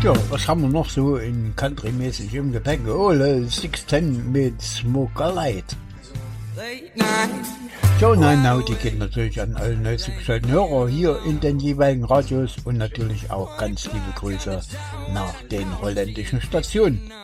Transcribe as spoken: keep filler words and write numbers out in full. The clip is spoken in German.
Ja, was haben wir noch so in Country-mäßig im Gepäck? Ole Sixten mit Smoker Light. So, nein, now, die geht natürlich an alle neu zugeschalteten Hörer hier in den jeweiligen Radios und natürlich auch ganz liebe Grüße nach den holländischen Stationen.